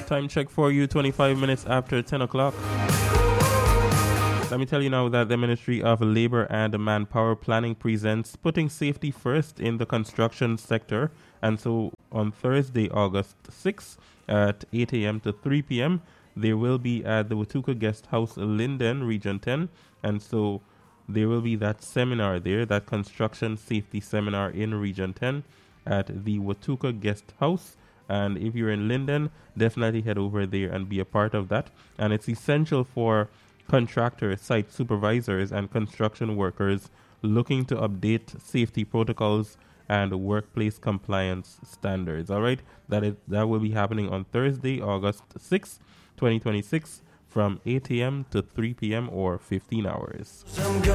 Time check for you, 25 minutes after 10 o'clock. Let me tell you now that the Ministry of Labor and Manpower Planning presents Putting Safety First in the Construction Sector. And so on Thursday, August 6th at 8 a.m. to 3 p.m., they will be at the Watuka Guest House, Linden, Region 10. And so there will be that seminar there, that construction safety seminar in Region 10 at the Watuka Guest House. And if you're in Linden, definitely head over there and be a part of that. And it's essential for contractors, site supervisors, and construction workers looking to update safety protocols and workplace compliance standards. All right, that will be happening on Thursday, August 6th, 2026, from 8 a.m. to 3 p.m. or 15 hours.